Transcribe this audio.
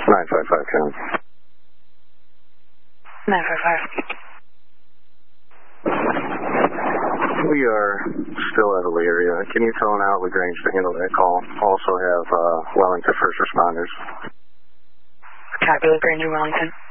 955, 955. We are still at the area. Can you tone out LaGrange to handle that call? Also have Wellington first responders. Copy, LaGrange and Wellington.